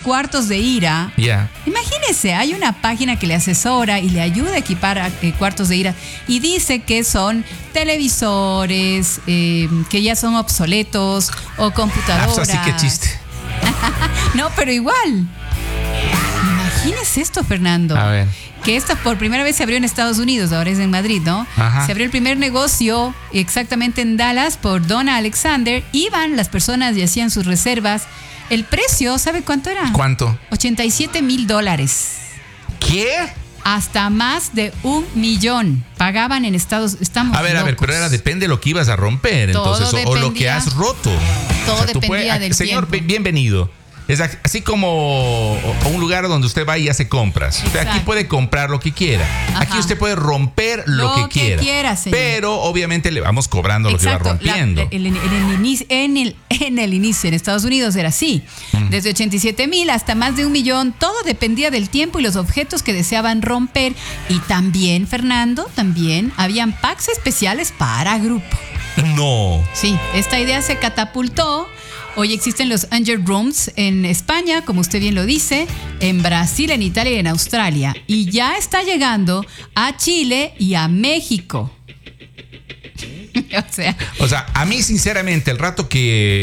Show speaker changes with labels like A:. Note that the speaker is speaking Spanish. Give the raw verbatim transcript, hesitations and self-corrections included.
A: cuartos de ira.
B: Ya. Yeah.
A: Imagínese, hay una página que le asesora y le ayuda a equipar a, eh, cuartos de ira y dice que son televisores eh, que ya son obsoletos o computadoras.
B: Ah, pues así que chiste.
A: No, pero igual. Imagínese esto, Fernando.
B: A ver.
A: Que esta por primera vez se abrió en Estados Unidos, ahora es en Madrid, ¿no?
B: Ajá.
A: Se abrió el primer negocio exactamente en Dallas por Donna Alexander. Iban las personas y hacían sus reservas. El precio, ¿sabe cuánto era?
B: ¿Cuánto?
A: ochenta y siete mil dólares.
B: ¿Qué?
A: Hasta más de un millón pagaban en Estados Estamos
B: A ver,
A: locos.
B: a ver, pero era depende de lo que ibas a romper,
A: Todo
B: entonces, o, o lo que
A: dependía-
B: has roto.
A: todo
B: O sea, tú
A: dependía
B: puedes-
A: del
B: Señor,
A: tiempo.
B: bienvenido. Es así como un lugar donde usted va y hace compras. Usted aquí
A: Exacto.
B: puede comprar lo que quiera.
A: Ajá.
B: Aquí usted puede romper lo,
A: Lo
B: que,
A: que
B: quiera.
A: quiera, señor.
B: Pero obviamente le vamos cobrando lo
A: Exacto,
B: que va rompiendo.
A: la- el- en, el inicio, en, el, en el inicio en Estados Unidos era así.
B: Mm.
A: Desde ochenta y siete mil hasta más de un millón. Todo dependía del tiempo y los objetos que deseaban romper. Y también, Fernando, también habían packs especiales para grupo.
B: No.
A: Sí, esta idea se catapultó. Hoy existen los Angel Rooms en España, como usted bien lo dice, en Brasil, en Italia y en Australia. Y ya está llegando a Chile y a México. O sea,
B: O sea, a mí sinceramente el rato que